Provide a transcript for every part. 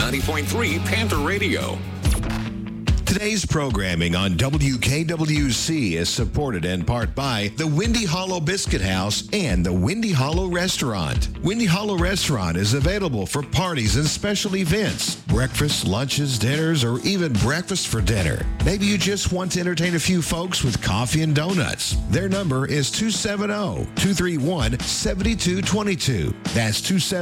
90.3 Panther Radio. Today's programming on WKWC is supported in part by the Windy Hollow Biscuit House and the Windy Hollow Restaurant. Windy Hollow Restaurant is available for parties and special events, breakfast, lunches, dinners, or even breakfast for dinner. Maybe you just want to entertain a few folks with coffee and donuts. Their number is 270-231-7222. That's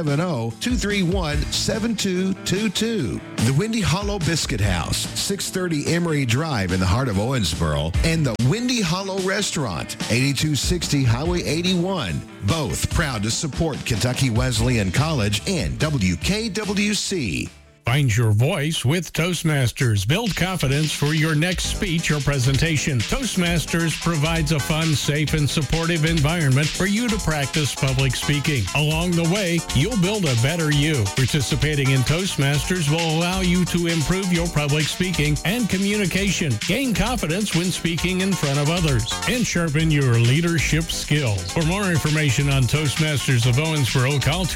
270-231-7222. The Windy Hollow Biscuit House, 630 Emory Drive in the heart of Owensboro, and the Windy Hollow Restaurant, 8260 Highway 81. Both proud to support Kentucky Wesleyan College and WKWC. Find your voice with Toastmasters. Build confidence for your next speech or presentation. Toastmasters provides a fun, safe, and supportive environment for you to practice public speaking. Along the way, you'll build a better you. Participating in Toastmasters will allow you to improve your public speaking and communication, gain confidence when speaking in front of others, and sharpen your leadership skills. For more information on Toastmasters of Owensboro, call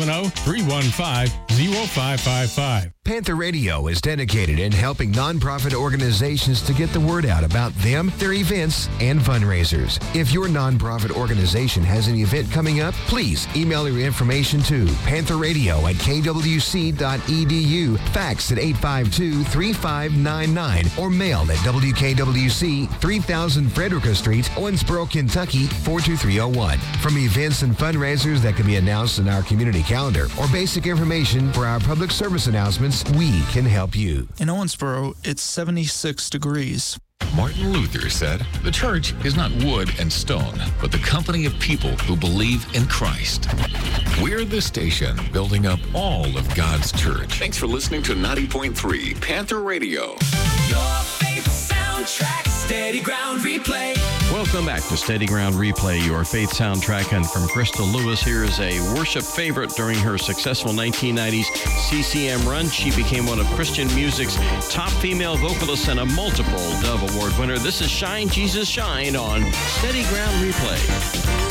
270-315-0555. Panther Radio is dedicated in helping nonprofit organizations to get the word out about them, their events, and fundraisers. If your nonprofit organization has an event coming up, please email your information to pantherradio@kwc.edu, fax at 852-3599, or mail at WKWC, 3000 Frederica Street, Owensboro, Kentucky, 42301. From events and fundraisers that can be announced in our community calendar or basic information for our public service announcements, we can help you. In Owensboro, it's 76 degrees. Martin Luther said, "The church is not wood and stone, but the company of people who believe in Christ." We're the station building up all of God's church. Thanks for listening to 90.3 Panther Radio. Your faith soundtrack, Steady Ground Replay. Welcome back to Steady Ground Replay, your faith soundtrack. And from Crystal Lewis, here is a worship favorite during her successful 1990s CCM run. She became one of Christian music's top female vocalists and a multiple Dove Award winner. This is Shine, Jesus, Shine on Steady Ground Replay.